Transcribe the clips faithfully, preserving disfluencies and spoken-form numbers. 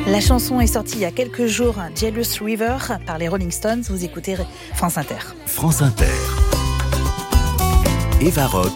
La chanson est sortie il y a quelques jours, Jealous River, par les Rolling Stones. Vous écoutez France Inter. France Inter. Eva Rock.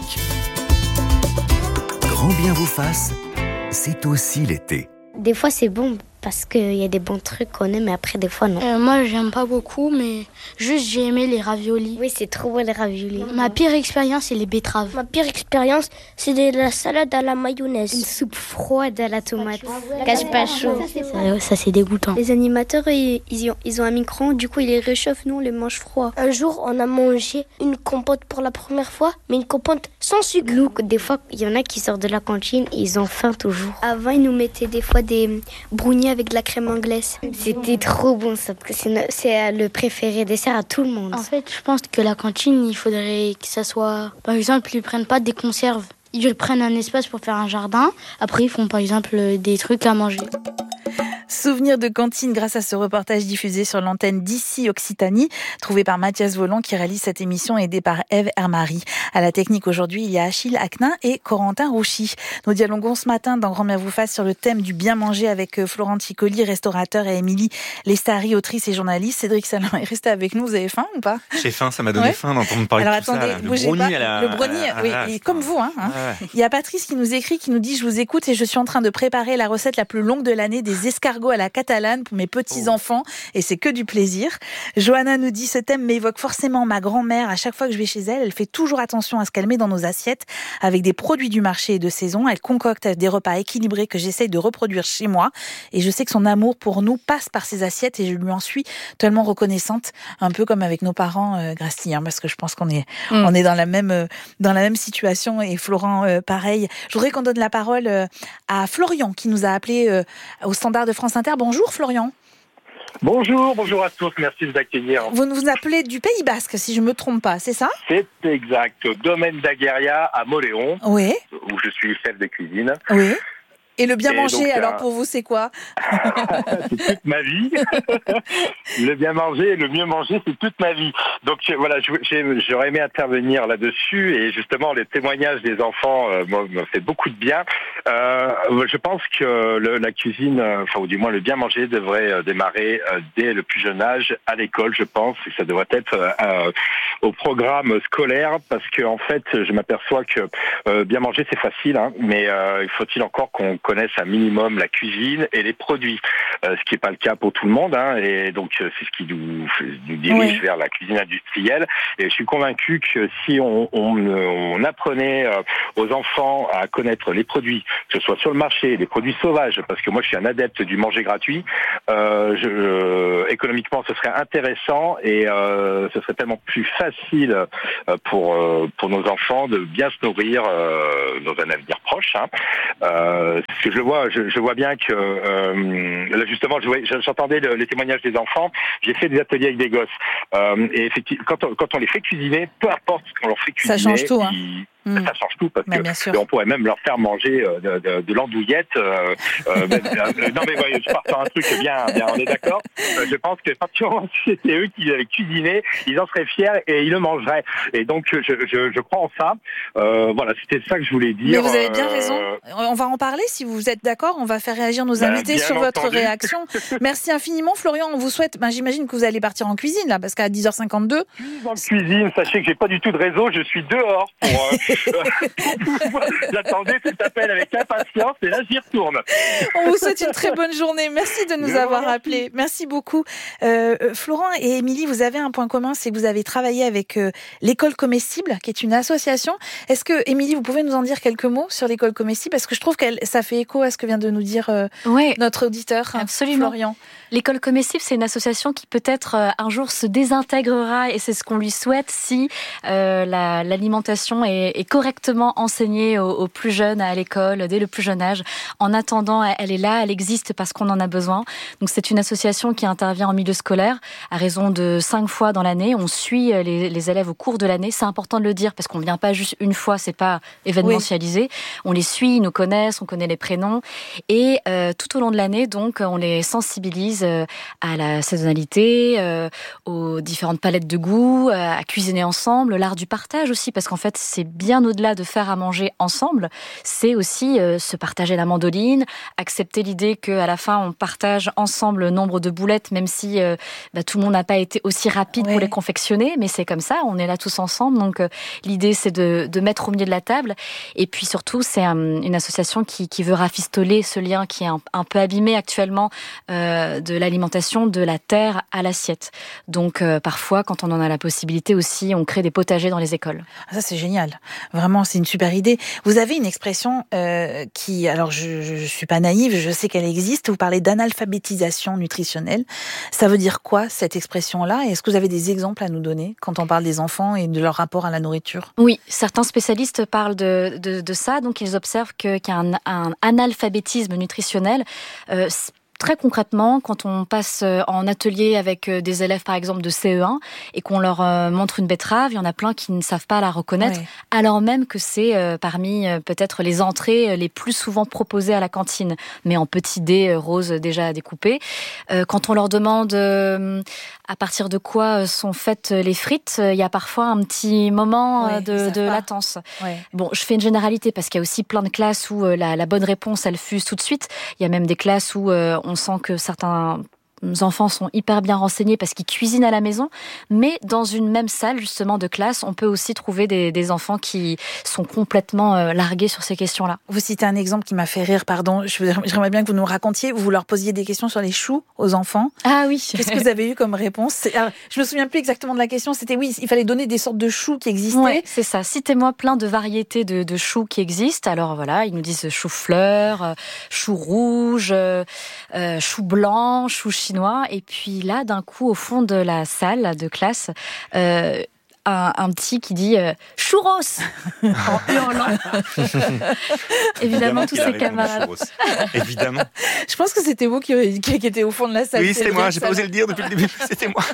Grand bien vous fasse, c'est aussi l'été. Des fois c'est bon parce qu'il y a des bons trucs qu'on aime, mais après des fois non. Euh, moi j'aime pas beaucoup, mais juste j'ai aimé les raviolis. Oui, c'est trop bon les raviolis. Ma pire expérience c'est les betteraves. Ma pire expérience c'est de la salade à la mayonnaise. Une soupe froide à la tomate. Cache-pas-chaud. Ça, ça c'est dégoûtant. Les animateurs ils, ils, ont, ils ont un micro-ondes, du coup ils les réchauffent, nous on les mange froid. Un jour on a mangé une compote pour la première fois, mais une compote sans sucre. Nous, des fois il y en a qui sortent de la cantine, ils ont faim toujours. Avant ils nous mettaient des fois des brownies avec de la crème anglaise. C'était trop bon ça, parce que c'est, c'est le préféré dessert à tout le monde. En fait, je pense que la cantine, il faudrait que ça soit... Par exemple, ils prennent pas des conserves. Ils prennent un espace pour faire un jardin. Après, ils font par exemple des trucs à manger. Souvenir de cantine grâce à ce reportage diffusé sur l'antenne d'Ici Occitanie, trouvé par Mathias Voland qui réalise cette émission, aidé par Eve Hermary. À la technique aujourd'hui, il y a Achille Aknin et Corentin Rouchy. Nous dialoguons ce matin dans Grand bien vous fasse sur le thème du bien manger avec Florent Ticoli, restaurateur, et Émilie Lestari, autrice et journaliste. Cédric Salin est resté avec nous. Vous avez faim ou pas? J'ai faim, ça m'a donné ouais. faim d'entendre parler Alors, de tout attendez, ça. Là. Le bougez brownie pas. à la... Le brownie, ah, oui, ah, et comme vous. Hein, hein. Ah, ouais. Il y a Patrice qui nous écrit, qui nous dit « Je vous écoute et je suis en train de préparer la recette la plus longue de l'année des escargots à la catalane pour mes petits-enfants, et c'est que du plaisir. » Johanna nous dit « Ce thème m'évoque forcément ma grand-mère. À chaque fois que je vais chez elle, elle fait toujours attention à ce qu'elle met dans nos assiettes avec des produits du marché et de saison. Elle concocte des repas équilibrés que j'essaye de reproduire chez moi. Et je sais que son amour pour nous passe par ses assiettes et je lui en suis tellement reconnaissante, un peu comme avec nos parents, euh, Grassi, hein, parce que je pense qu'on est, mm. on est dans la même, euh, dans la même situation, et Florent, euh, pareil. Je voudrais qu'on donne la parole euh, à Florian qui nous a appelé euh, au standard de France Inter. Bonjour Florian. Bonjour, bonjour à tous, merci de vous accueillir. Vous nous appelez du Pays Basque, si je ne me trompe pas, c'est ça? C'est exact, au domaine d'Agueria à Moléon, oui. où je suis chef de cuisine. Oui. Et le bien et manger, donc, alors euh... pour vous, c'est quoi? C'est toute ma vie. Le bien manger et le mieux manger, c'est toute ma vie. Donc voilà, j'aurais aimé intervenir là-dessus, et justement, les témoignages des enfants euh, me fait beaucoup de bien. Euh, je pense que le, la cuisine, enfin ou du moins le bien manger, devrait euh, démarrer euh, dès le plus jeune âge à l'école, je pense, et ça devrait être euh, au programme scolaire, parce que en fait, je m'aperçois que euh, bien manger c'est facile, hein, mais euh, il faut-il encore qu'on connaissent un minimum la cuisine et les produits, euh, ce qui n'est pas le cas pour tout le monde, hein, et donc c'est ce qui nous, nous dirige oui. vers la cuisine industrielle. Et je suis convaincu que si on, on, on apprenait aux enfants à connaître les produits, que ce soit sur le marché, les produits sauvages, parce que moi je suis un adepte du manger gratuit, euh, je, euh, économiquement ce serait intéressant, et euh, ce serait tellement plus facile euh, pour, euh, pour nos enfants de bien se nourrir euh, dans un avenir proche. Hein. Euh, Parce que je vois, je, je vois bien que euh, justement, je voyais, j'entendais le, les témoignages des enfants. J'ai fait des ateliers avec des gosses, euh, et effectivement, quand on, quand on les fait cuisiner, peu importe ce qu'on leur fait cuisiner, ça change tout. Hein. Ils, Mmh. Ça change tout, parce bah, que on pourrait même leur faire manger euh, de, de, de l'andouillette. Euh, euh, même, euh, non mais voyez, je pars sur un truc bien, bien, on est d'accord. Euh, je pense que quand c'était eux qui avaient cuisiné, ils en seraient fiers et ils le mangeraient. Et donc je, je, je crois en ça. Euh, voilà, c'était ça que je voulais dire. Mais vous avez bien euh, raison. On va en parler si vous êtes d'accord. On va faire réagir nos invités bah, sur entendu. votre réaction. Merci infiniment, Florian. On vous souhaite. Ben, j'imagine que vous allez partir en cuisine là, parce qu'à dix heures cinquante-deux. En cuisine, sachez que j'ai pas du tout de réseau. Je suis dehors pour. Euh, J'attendais cet appel avec impatience, et là j'y retourne. On vous souhaite une très bonne journée. Merci de nous Je avoir appelés. Merci beaucoup. Euh, Florent et Émilie, vous avez un point commun, c'est que vous avez travaillé avec euh, l'école comestible, qui est une association. Est-ce que, Émilie, vous pouvez nous en dire quelques mots sur l'école comestible? Parce que je trouve que ça fait écho à ce que vient de nous dire euh, ouais, notre auditeur, absolument. Florian. L'école comestible, c'est une association qui peut-être euh, un jour se désintégrera, et c'est ce qu'on lui souhaite si euh, la, l'alimentation est, est correctement enseignée aux, aux plus jeunes à l'école, dès le plus jeune âge. En attendant, elle est là, elle existe parce qu'on en a besoin. Donc c'est une association qui intervient en milieu scolaire à raison de cinq fois dans l'année. On suit les, les élèves au cours de l'année. C'est important de le dire parce qu'on ne vient pas juste une fois, c'est pas événementialisé. Oui. On les suit, ils nous connaissent, on connaît les prénoms. Et euh, tout au long de l'année, donc, on les sensibilise à la saisonnalité, euh, aux différentes palettes de goût, à cuisiner ensemble, l'art du partage aussi, parce qu'en fait, c'est bien bien au-delà de faire à manger ensemble, c'est aussi euh, se partager la mandoline, accepter l'idée qu'à la fin, on partage ensemble le nombre de boulettes, même si euh, bah, tout le monde n'a pas été aussi rapide ouais. pour les confectionner, mais c'est comme ça, on est là tous ensemble. Donc euh, l'idée, c'est de, de mettre au milieu de la table. Et puis surtout, c'est euh, une association qui, qui veut rafistoler ce lien qui est un, un peu abîmé actuellement euh, de l'alimentation de la terre à l'assiette. Donc euh, parfois, quand on en a la possibilité aussi, on crée des potagers dans les écoles. Ah, ça, c'est génial. Vraiment, c'est une super idée. Vous avez une expression euh, qui, alors je ne suis pas naïve, je sais qu'elle existe. Vous parlez d'analphabétisation nutritionnelle. Ça veut dire quoi, cette expression-là? Et est-ce que vous avez des exemples à nous donner quand on parle des enfants et de leur rapport à la nourriture? Oui, certains spécialistes parlent de, de, de ça. Donc, ils observent que, qu'il y a un, un analphabétisme nutritionnel. Euh, Très concrètement, quand on passe en atelier avec des élèves, par exemple, de C E un, et qu'on leur montre une betterave, il y en a plein qui ne savent pas la reconnaître, oui. alors même que c'est parmi peut-être les entrées les plus souvent proposées à la cantine, mais en petits dés roses déjà découpés. Quand on leur demande à partir de quoi sont faites les frites, il y a parfois un petit moment oui, de, de latence. Oui. Bon, je fais une généralité parce qu'il y a aussi plein de classes où la, la bonne réponse, elle fuse tout de suite. Il y a même des classes où on On sent que certains enfants sont hyper bien renseignés parce qu'ils cuisinent à la maison, mais dans une même salle justement de classe, on peut aussi trouver des, des enfants qui sont complètement euh, largués sur ces questions-là. Vous citez un exemple qui m'a fait rire, pardon, j'aimerais bien que vous nous racontiez, vous leur posiez des questions sur les choux aux enfants. Ah oui. Qu'est-ce que vous avez eu comme réponse? Alors, je me souviens plus exactement de la question, c'était oui, il fallait donner des sortes de choux qui existaient. Ouais, c'est ça, citez-moi plein de variétés de, de choux qui existent. Alors voilà, ils nous disent chou-fleur, euh, chou rouge, euh, euh, chou blanc, chou chinois. Et puis là, d'un coup, au fond de la salle de classe, euh, un, un petit qui dit euh, « churros » en hurlant. Évidemment, tous ses camarades. Évidemment. Je pense que c'était vous qui, qui, qui était au fond de la salle. Oui, c'était moi. J'ai pas osé le dire depuis le début. C'était moi.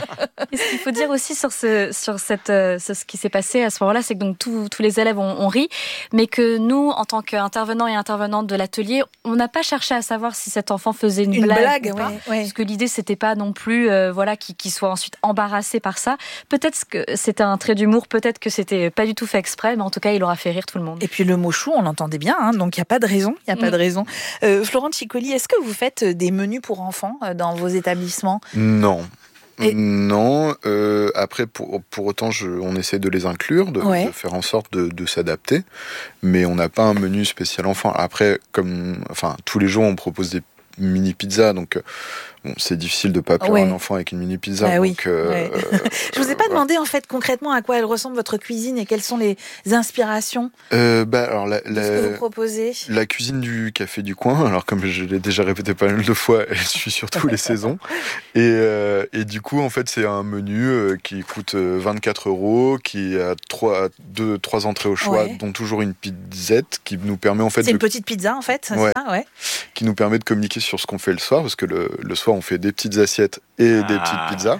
Et ce qu'il faut dire aussi sur ce, sur cette, sur ce qui s'est passé à ce moment-là, c'est que donc tous, tous les élèves ont, ont ri, mais que nous, en tant qu'intervenants et intervenantes de l'atelier, on n'a pas cherché à savoir si cet enfant faisait une, une blague, blague ou pas, ouais, ouais. parce que l'idée c'était pas non plus, euh, voilà, qu'il, qu'il soit ensuite embarrassé par ça. Peut-être que c'était un trait d'humour, peut-être que c'était pas du tout fait exprès, mais en tout cas, il aura fait rire tout le monde. Et puis le mot chou, on l'entendait bien, hein, donc il y a pas de raison, il y a mmh. pas de raison. Euh, Florence Ciccoli, est-ce que vous faites des menus pour enfants dans vos établissements? Non. Et... Non, euh, après pour, pour autant je, on essaie de les inclure, de, ouais. de faire en sorte de, de s'adapter, mais on n'a pas un menu spécial enfant. Après, comme, enfin, tous les jours on propose des mini pizzas, donc bon, c'est difficile de ne pas appeler ouais. un enfant avec une mini pizza. Bah donc, oui. euh, ouais. Je vous ai pas ouais. demandé en fait concrètement à quoi elle ressemble votre cuisine et quelles sont les inspirations euh, bah, alors, la, la, de ce que vous proposez. La cuisine du café du coin, alors comme je l'ai déjà répété pas mal de fois, elle suit surtout les saisons. Et, euh, et du coup, en fait, c'est un menu euh, qui coûte vingt-quatre euros, qui a trois, deux, trois entrées au choix, ouais. dont toujours une pizzette qui nous permet en fait. C'est de... une petite pizza en fait, ouais. c'est ça, ouais. Qui nous permet de communiquer sur ce qu'on fait le soir, parce que le, le soir on fait des petites assiettes et ah. des petites pizzas,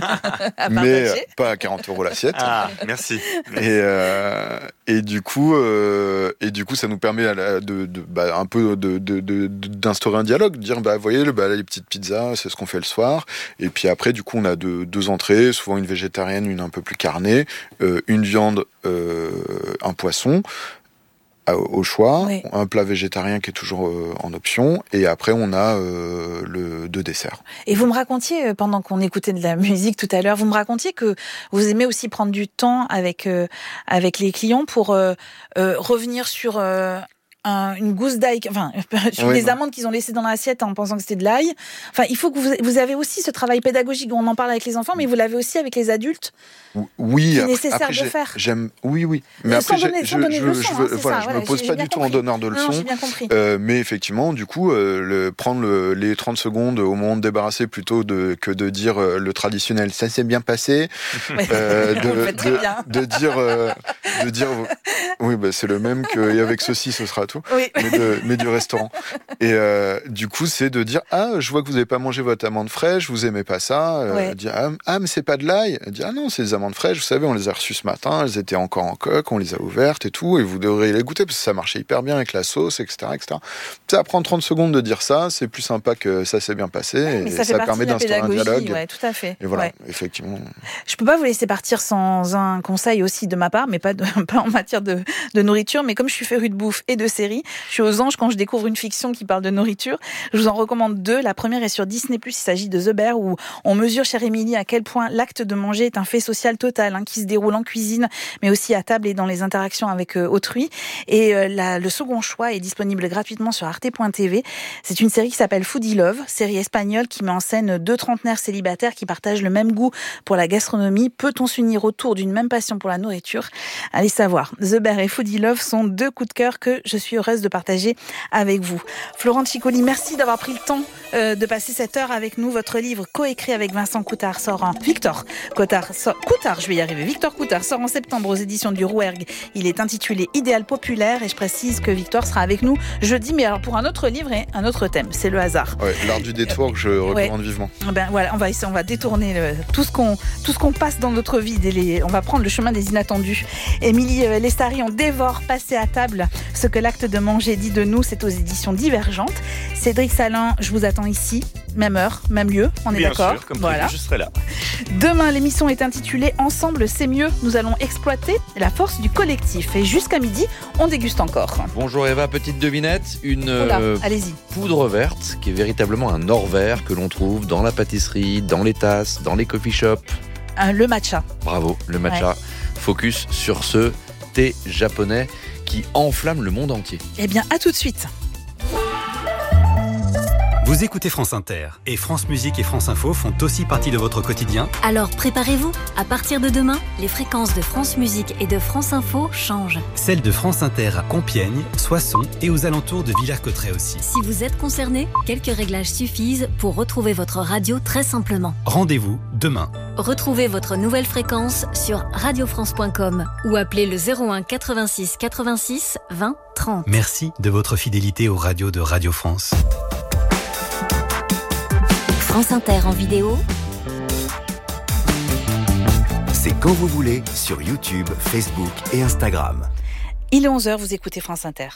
mais pas à quarante euros l'assiette. Ah, merci. Et, euh, et du coup, euh, et du coup, ça nous permet de, de, de bah, un peu de, de, de, d'instaurer un dialogue, de dire bah voyez, bah, les petites pizzas, c'est ce qu'on fait le soir. Et puis après, du coup, on a deux, deux entrées, souvent une végétarienne, une un peu plus carnée, euh, une viande, euh, un poisson. Au choix, oui. un plat végétarien qui est toujours euh, en option, et après on a euh, le deux desserts. Et vous me racontiez, pendant qu'on écoutait de la musique tout à l'heure, vous me racontiez que vous aimez aussi prendre du temps avec, euh, avec les clients pour euh, euh, revenir sur... Euh Un, une gousse d'ail, enfin, sur oui, les non. amandes qu'ils ont laissées dans l'assiette en pensant que c'était de l'ail. Enfin, il faut que vous, vous avez aussi ce travail pédagogique, on en parle avec les enfants, mais vous l'avez aussi avec les adultes. Oui, c'est après, nécessaire après, de faire. J'aime, oui, oui. Mais après, donner, je, je, je, leçons, je, veux, hein, voilà, ça, je voilà, me pose pas du tout compris. en donneur de leçons. Non, j'ai bien compris. Euh, mais effectivement, du coup, euh, le, prendre le, les trente secondes au moment de débarrasser plutôt de, que de dire euh, le traditionnel, ça s'est bien passé. euh, de, de, de, de dire, euh, de dire, oui, bah, c'est le même qu'avec ceci, ce sera château, Oui. mais, de, mais du restaurant. Et euh, du coup, c'est de dire ah, je vois que vous n'avez pas mangé votre amande fraîche, vous aimez pas ça. Euh, Ouais. dire ah, ah, mais c'est pas de l'ail. Elle dit ah non, c'est des amandes fraîches. Vous savez, on les a reçues ce matin, elles étaient encore en coque, on les a ouvertes et tout, et vous devriez les goûter parce que ça marchait hyper bien avec la sauce, et cetera, et cetera. Ça prend trente secondes de dire ça, c'est plus sympa que ça s'est bien passé, Ouais, mais et ça, fait ça partie permet de la d'instaurer un pédagogie, dialogue. ouais, tout à fait. Et voilà, Ouais. effectivement. Je peux pas vous laisser partir sans un conseil aussi de ma part, mais pas, de, pas en matière de, de nourriture, mais comme je suis férue de bouffe et de séries, je suis aux anges quand je découvre une fiction qui parle de nourriture. Je vous en recommande deux. La première est sur Disney plus, il s'agit de The Bear, où on mesure, chère Émilie, à quel point l'acte de manger est un fait social total, hein, qui se déroule en cuisine, mais aussi à table et dans les interactions avec euh, autrui. Et euh, la, le second choix est disponible gratuitement sur arte point t v. C'est une série qui s'appelle Foodie Love, série espagnole qui met en scène deux trentenaires célibataires qui partagent le même goût pour la gastronomie. Peut-on s'unir autour d'une même passion pour la nourriture? Allez savoir. The Bear et Foodie Love sont deux coups de cœur que je suis heureuse de partager avec vous. Florent Ciccoli, merci d'avoir pris le temps euh, de passer cette heure avec nous. Votre livre coécrit avec Vincent Coutard sort en Victor Coutard, sort, Coutard, je vais y arriver. Victor Coutard sort en septembre aux éditions du Rouergue. Il est intitulé Idéal populaire et je précise que Victor sera avec nous jeudi, mais alors pour un autre livre et un autre thème. C'est le hasard. Ouais, l'art du détour que je recommande ouais. vivement. Ben voilà, on va essayer, on va détourner le, tout ce qu'on tout ce qu'on passe dans notre vie. Et les, on va prendre le chemin des inattendus. Émilie euh, Lestari, on dévore passer à table. Ce que l'acte de manger dit de nous, c'est aux éditions Divergentes. Cédric Salin, je vous attends ici, même heure, même lieu. On est Bien d'accord. sûr, comme voilà. prévu, je serai là. Demain, l'émission est intitulée Ensemble, c'est mieux. Nous allons exploiter la force du collectif. Et jusqu'à midi, on déguste encore. Bonjour Eva, petite devinette, une Oula, euh, allez-y. poudre verte qui est véritablement un or vert que l'on trouve dans la pâtisserie, dans les tasses, dans les coffee shops. Un, le matcha. Bravo, le matcha. Ouais. Focus sur ce thé japonais qui enflamme le monde entier. Eh bien, à tout de suite. Vous écoutez France Inter et France Musique et France Info font aussi partie de votre quotidien. Alors préparez-vous. À partir de demain, les fréquences de France Musique et de France Info changent. Celles de France Inter à Compiègne, Soissons et aux alentours de Villers-Cotterêts aussi. Si vous êtes concerné, quelques réglages suffisent pour retrouver votre radio très simplement. Rendez-vous demain. Retrouvez votre nouvelle fréquence sur radio france point com ou appelez le zéro un quatre-vingt-six quatre-vingt-six vingt trente. Merci de votre fidélité aux radios de Radio France. France Inter en vidéo. C'est quand vous voulez sur YouTube, Facebook et Instagram. Il est onze heures, vous écoutez France Inter.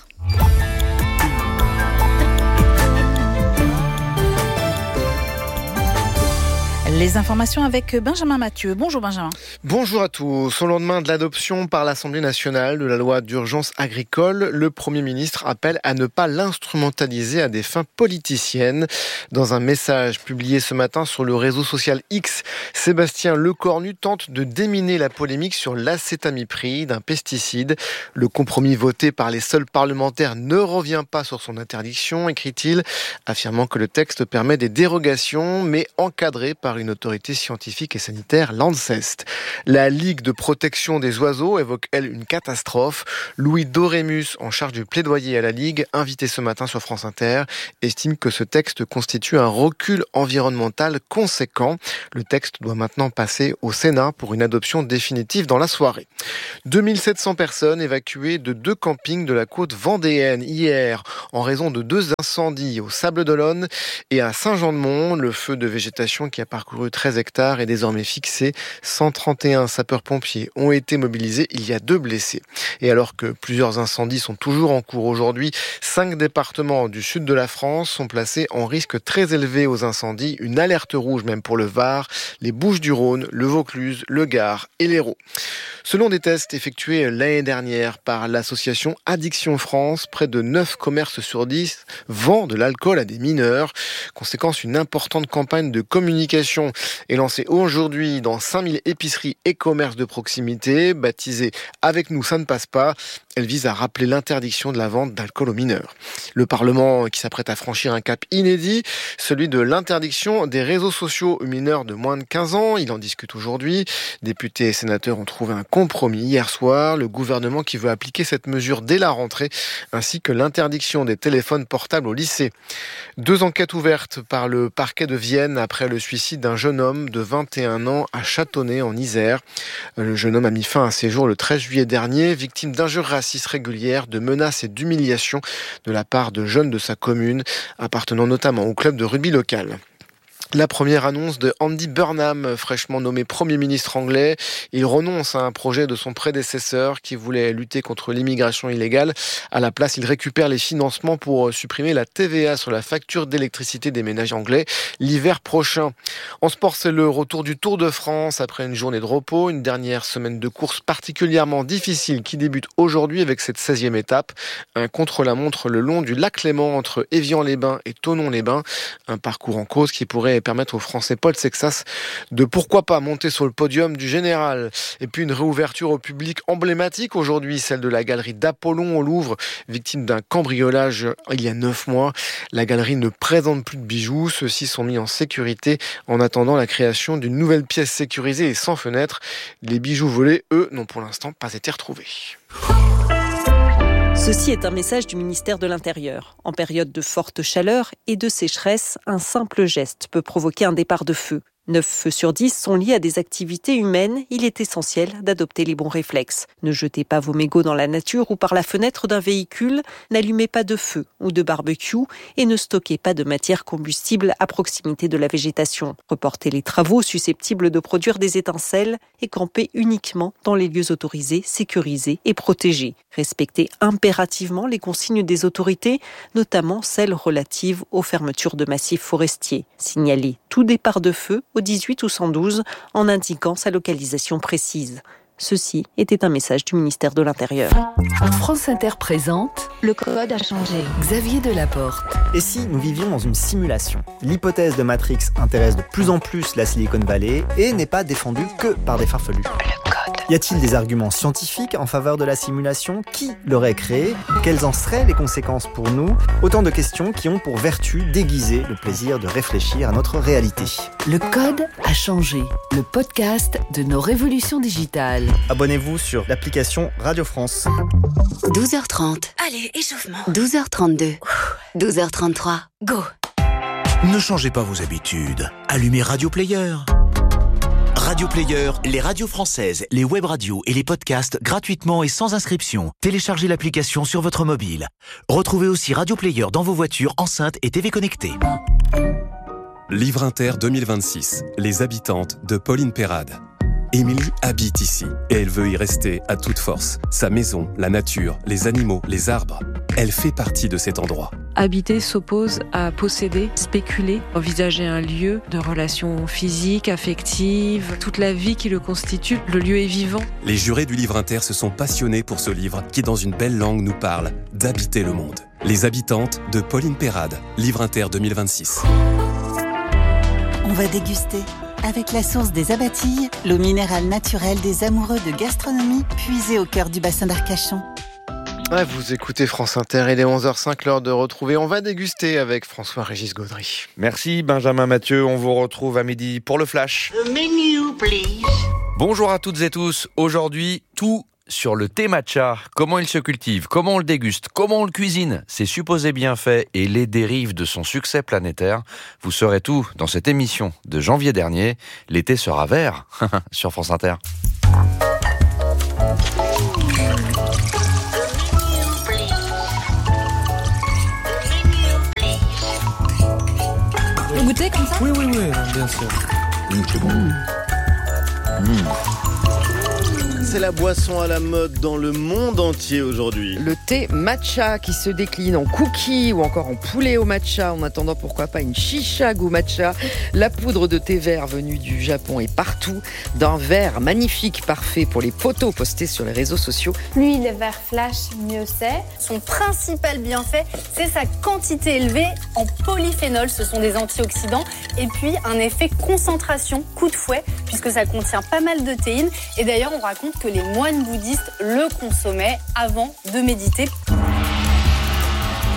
Les informations avec Benjamin Mathieu. Bonjour Benjamin. Bonjour à tous. Au lendemain de l'adoption par l'Assemblée nationale de la loi d'urgence agricole, le Premier ministre appelle à ne pas l'instrumentaliser à des fins politiciennes. Dans un message publié ce matin sur le réseau social X, Sébastien Lecornu tente de déminer la polémique sur l'acétamipride, un pesticide. Le compromis voté par les seuls parlementaires ne revient pas sur son interdiction, écrit-il, affirmant que le texte permet des dérogations, mais encadrées par une autorité scientifique et sanitaire, l'ANSES. La Ligue de protection des oiseaux évoque, elle, une catastrophe. Louis Dorémus, en charge du plaidoyer à la Ligue, invité ce matin sur France Inter, estime que ce texte constitue un recul environnemental conséquent. Le texte doit maintenant passer au Sénat pour une adoption définitive dans la soirée. deux mille sept cents personnes évacuées de deux campings de la côte vendéenne hier en raison de deux incendies au Sables-d'Olonne et à Saint-Jean-de-Mont. Le feu de végétation qui a parcouru treize hectares est désormais fixé. cent trente et un sapeurs-pompiers ont été mobilisés. Il y a deux blessés. Et alors que plusieurs incendies sont toujours en cours aujourd'hui, cinq départements du sud de la France sont placés en risque très élevé aux incendies. Une alerte rouge même pour le Var, les Bouches-du-Rhône, le Vaucluse, le Gard et l'Hérault. Selon des tests effectués l'année dernière par l'association Addiction France, près de neuf commerces sur dix vendent de l'alcool à des mineurs. Conséquence, une importante campagne de communication est lancée aujourd'hui dans cinq mille épiceries et commerces de proximité, baptisée « Avec nous, ça ne passe pas ». Elle vise à rappeler l'interdiction de la vente d'alcool aux mineurs. Le Parlement qui s'apprête à franchir un cap inédit, celui de l'interdiction des réseaux sociaux aux mineurs de moins de quinze ans. Il en discute aujourd'hui. Députés et sénateurs ont trouvé un compromis hier soir. Le gouvernement qui veut appliquer cette mesure dès la rentrée, ainsi que l'interdiction des téléphones portables au lycée. Deux enquêtes ouvertes par le parquet de Vienne après le suicide d'un jeune jeune homme de vingt et un ans à Châtonnay en Isère. Le jeune homme a mis fin à ses jours le treize juillet dernier, victime d'injures racistes régulières, de menaces et d'humiliations de la part de jeunes de sa commune, appartenant notamment au club de rugby local. La première annonce de Andy Burnham, fraîchement nommé Premier ministre anglais. Il renonce à un projet de son prédécesseur qui voulait lutter contre l'immigration illégale. À la place, il récupère les financements pour supprimer la T V A sur la facture d'électricité des ménages anglais l'hiver prochain. En sport, c'est le retour du Tour de France après une journée de repos. Une dernière semaine de course particulièrement difficile qui débute aujourd'hui avec cette seizième étape. Un contre-la-montre le long du lac Léman entre Évian-les-Bains et Thonon-les-Bains. Un parcours en cause qui pourrait permettre au Français Paul Sexas de pourquoi pas monter sur le podium du général. Et puis une réouverture au public emblématique aujourd'hui, celle de la galerie d'Apollon au Louvre, victime d'un cambriolage il y a neuf mois. La galerie ne présente plus de bijoux, ceux-ci sont mis en sécurité en attendant la création d'une nouvelle pièce sécurisée et sans fenêtre. Les bijoux volés, eux, n'ont pour l'instant pas été retrouvés. Ceci est un message du ministère de l'Intérieur. En période de forte chaleur et de sécheresse, un simple geste peut provoquer un départ de feu. neuf feux sur dix sont liés à des activités humaines. Il est essentiel d'adopter les bons réflexes. Ne jetez pas vos mégots dans la nature ou par la fenêtre d'un véhicule. N'allumez pas de feu ou de barbecue et ne stockez pas de matière combustible à proximité de la végétation. Reportez les travaux susceptibles de produire des étincelles et campez uniquement dans les lieux autorisés, sécurisés et protégés. Respectez impérativement les consignes des autorités, notamment celles relatives aux fermetures de massifs forestiers. Signalez tout départ de feu au dix-huit ou cent douze en indiquant sa localisation précise. Ceci était un message du ministère de l'Intérieur. France Inter présente Le code a changé. Xavier Delaporte. Et si nous vivions dans une simulation ? L'hypothèse de Matrix intéresse de plus en plus la Silicon Valley et n'est pas défendue que par des farfelus. Le code. Y a-t-il des arguments scientifiques en faveur de la simulation ? Qui l'aurait créée ? Quelles en seraient les conséquences pour nous ? Autant de questions qui ont pour vertu d'aiguiser le plaisir de réfléchir à notre réalité. Le code a changé. Le podcast de nos révolutions digitales. Abonnez-vous sur l'application Radio France. douze heures trente. Allez, échauffement. douze heures trente-deux. douze heures trente-trois. Go. Ne changez pas vos habitudes. Allumez Radio Player. Radio Player, les radios françaises, les web radios et les podcasts gratuitement et sans inscription. Téléchargez l'application sur votre mobile. Retrouvez aussi Radio Player dans vos voitures, enceintes et T V connectées. Livre Inter deux mille vingt-six. Les habitantes de Pauline Perrade. Émilie habite ici et elle veut y rester à toute force. Sa maison, la nature, les animaux, les arbres. Elle fait partie de cet endroit. Habiter s'oppose à posséder, spéculer, envisager un lieu de relations physiques, affectives, toute la vie qui le constitue. Le lieu est vivant. Les jurés du Livre Inter se sont passionnés pour ce livre qui, dans une belle langue, nous parle d'habiter le monde. Les habitantes de Pauline Perrade. Livre Inter deux mille vingt-six. On va déguster. Avec la source des Abatilles, l'eau minérale naturelle des amoureux de gastronomie, puisée au cœur du bassin d'Arcachon. Ouais, vous écoutez France Inter, il est onze heures cinq, l'heure de retrouver. On va déguster avec François-Régis Gaudry. Merci Benjamin Mathieu, on vous retrouve à midi pour le Flash. The menu, please. Bonjour à toutes et tous, aujourd'hui tout sur le thé matcha, comment il se cultive, comment on le déguste, comment on le cuisine, ses supposés bienfaits et les dérives de son succès planétaire. Vous saurez tout dans cette émission de janvier dernier. L'été sera vert sur France Inter. Vous goûtez comme ça ? Oui, oui, oui, bien sûr. Mmh, c'est bon. Mmh. C'est la boisson à la mode dans le monde entier aujourd'hui. Le thé matcha qui se décline en cookies ou encore en poulet au matcha. En attendant, pourquoi pas une chicha goût matcha. La poudre de thé vert venue du Japon est partout. D'un vert magnifique, parfait pour les photos postées sur les réseaux sociaux. Plus le vert flash, mieux c'est. Son principal bienfait, c'est sa quantité élevée en polyphénol. Ce sont des antioxydants. Et puis un effet concentration, coup de fouet, puisque ça contient pas mal de théine. Et d'ailleurs, on raconte que les moines bouddhistes le consommaient avant de méditer.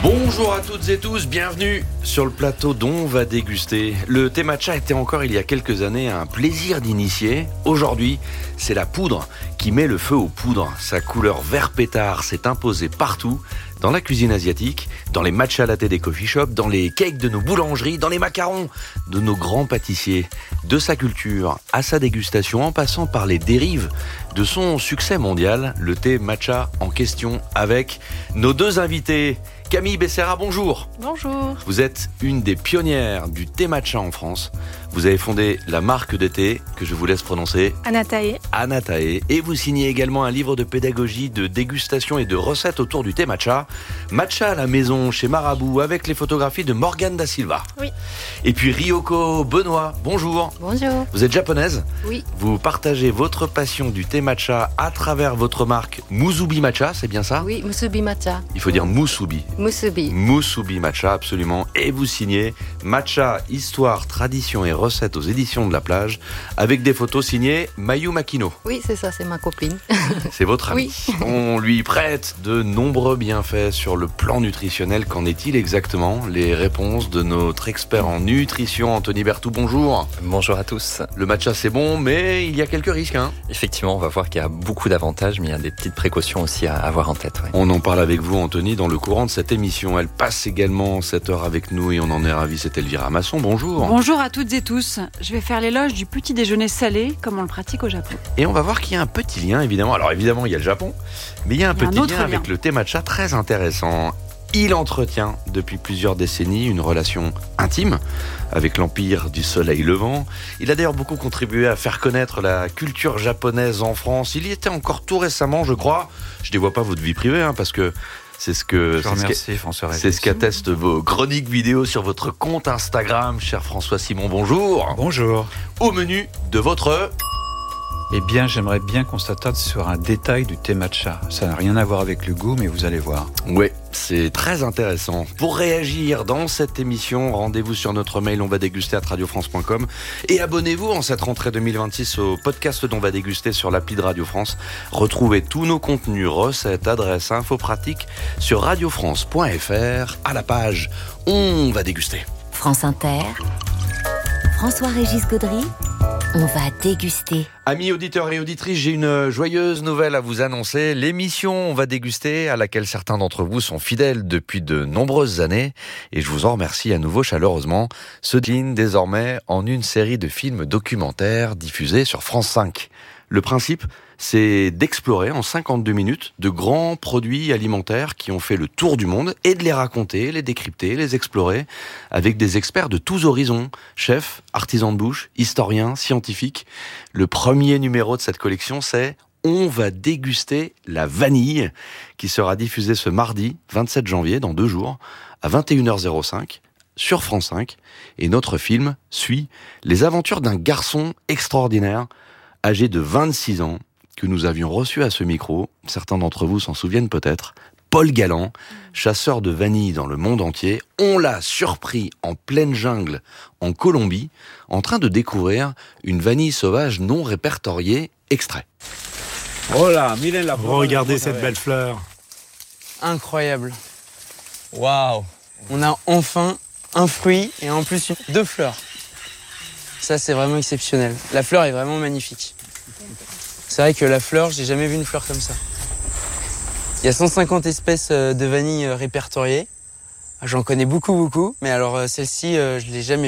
Bonjour à toutes et tous, bienvenue sur le plateau dont on va déguster. Le thé matcha était encore il y a quelques années un plaisir d'initié. Aujourd'hui, c'est la poudre qui met le feu aux poudres. Sa couleur vert pétard s'est imposée partout, dans la cuisine asiatique, dans les matcha latte des coffee shops, dans les cakes de nos boulangeries, dans les macarons de nos grands pâtissiers. De sa culture à sa dégustation, en passant par les dérives de son succès mondial, le thé matcha en question avec nos deux invités. Camille Becerra, bonjour. Bonjour. Vous êtes une des pionnières du thé matcha en France. Vous avez fondé la marque de thé que je vous laisse prononcer, Anatae. Anatae. Et vous signez également un livre de pédagogie, de dégustation et de recettes autour du thé matcha. Matcha à la maison chez Marabout avec les photographies de Morgane da Silva. Oui. Et puis Ryoko Benoît, bonjour. Bonjour. Vous êtes japonaise. Oui. Vous partagez votre passion du thé matcha à travers votre marque Musubi Matcha, c'est bien ça? Oui, Musubi Matcha. Il faut dire Musubi. Musubi. Musubi Matcha, absolument. Et vous signez Matcha, Histoire, Tradition et Recettes aux éditions de la plage, avec des photos signées Mayu Makino. Oui, c'est ça, c'est ma copine. C'est votre amie. Oui. On lui prête de nombreux bienfaits sur le plan nutritionnel. Qu'en est-il exactement? Les réponses de notre expert en nutrition, Anthony Berthoud, bonjour. Bonjour à tous. Le matcha, c'est bon, mais il y a quelques risques. Hein. Effectivement, on va voir qu'il y a beaucoup d'avantages, mais il y a des petites précautions aussi à avoir en tête. Ouais. On en parle avec vous, Anthony, dans le courant de cette émission. Elle passe également cette heure avec nous et on en est ravis. C'est Elvira Masson, bonjour. Bonjour à toutes et tous. Je vais faire l'éloge du petit déjeuner salé, comme on le pratique au Japon. Et on va voir qu'il y a un petit lien, évidemment. Alors évidemment, il y a le Japon, mais il y a un il y a petit un lien, lien avec le thé matcha très intéressant. Il entretient depuis plusieurs décennies une relation intime avec l'empire du soleil levant. Il a d'ailleurs beaucoup contribué à faire connaître la culture japonaise en France. Il y était encore tout récemment, je crois. Je ne dévoile pas votre vie privée, hein, parce que c'est ce que je c'est ce François c'est ce qu'attestent vos chroniques vidéo sur votre compte Instagram, cher François Simon. Bonjour. Bonjour. Au menu de votre... Eh bien, j'aimerais bien qu'on s'attarde sur un détail du thé matcha. Ça n'a rien à voir avec le goût, mais vous allez voir. Oui, c'est très intéressant. Pour réagir dans cette émission, rendez-vous sur notre mail on va déguster arobase radio france point com et abonnez-vous en cette rentrée deux mille vingt-six au podcast d'On va déguster sur l'appli de Radio France. Retrouvez tous nos contenus, recettes, adresses, infos pratiques sur radio france point f r à la page On va déguster. France Inter, François-Régis Gaudry, on va déguster. Amis auditeurs et auditrices, j'ai une joyeuse nouvelle à vous annoncer. L'émission On va déguster, à laquelle certains d'entre vous sont fidèles depuis de nombreuses années, et je vous en remercie à nouveau chaleureusement, se décline désormais en une série de films documentaires diffusés sur France cinq. Le principe, c'est d'explorer en cinquante-deux minutes de grands produits alimentaires qui ont fait le tour du monde et de les raconter, les décrypter, les explorer avec des experts de tous horizons, chefs, artisans de bouche, historiens, scientifiques. Le premier numéro de cette collection, c'est On va déguster la vanille, qui sera diffusé ce mardi vingt-sept janvier, dans deux jours, à vingt et une heures cinq. Sur France cinq. Et notre film suit les aventures d'un garçon extraordinaire, âgé de vingt-six ans, que nous avions reçu à ce micro, certains d'entre vous s'en souviennent peut-être, Paul Galland, chasseur de vanille dans le monde entier. On l'a surpris en pleine jungle en Colombie, en train de découvrir une vanille sauvage non répertoriée. Extrait. Oh là, regardez cette belle fleur. Incroyable. Waouh. On a enfin un fruit et en plus deux fleurs. Ça, c'est vraiment exceptionnel. La fleur est vraiment magnifique. C'est vrai que la fleur, j'ai jamais vu une fleur comme ça. Il y a cent cinquante espèces de vanille répertoriées. J'en connais beaucoup, beaucoup, mais alors celle-ci, je l'ai jamais vue.